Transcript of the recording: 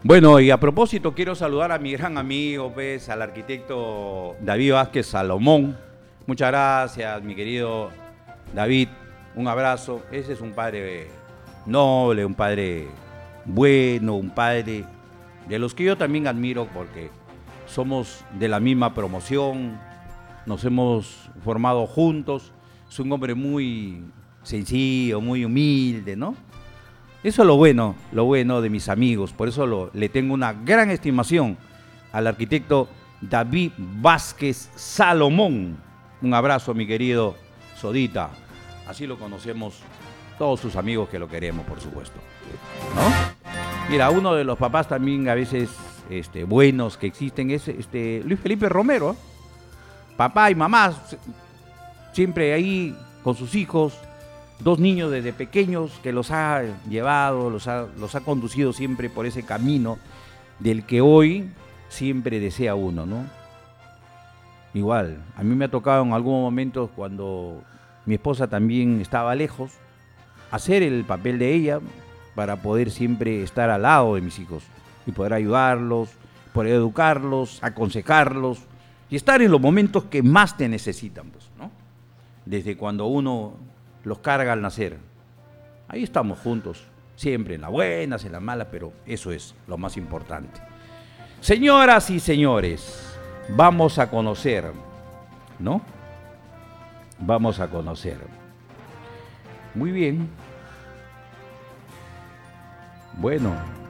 Bueno, y a propósito, quiero saludar a mi gran amigo, pues, al arquitecto David Vázquez Salomón. Muchas gracias, mi querido David. Un abrazo. Ese es un padre noble, un padre bueno, un padre de los que yo también admiro porque somos de la misma promoción, nos hemos formado juntos. Es un hombre muy sencillo, muy humilde, ¿no? Eso es lo bueno de mis amigos. Por eso le tengo una gran estimación al arquitecto David Vázquez Salomón. Un abrazo, mi querido Sodita. Así lo conocemos todos sus amigos que lo queremos, por supuesto, ¿no? Mira, uno de los papás también a veces buenos que existen es Luis Felipe Romero, ¿eh? Papá y mamá siempre ahí con sus hijos. Dos niños desde pequeños que los ha llevado, los ha conducido siempre por ese camino del que hoy siempre desea uno, ¿no? Igual, a mí me ha tocado en algunos momentos cuando mi esposa también estaba lejos, hacer el papel de ella para poder siempre estar al lado de mis hijos y poder ayudarlos, poder educarlos, aconsejarlos y estar en los momentos que más te necesitan, pues, ¿no? Desde cuando uno los carga al nacer. Ahí estamos juntos, siempre en las buenas, en las malas, pero eso es lo más importante. Señoras y señores, vamos a conocer, ¿no? Vamos a conocer. Muy bien. Bueno.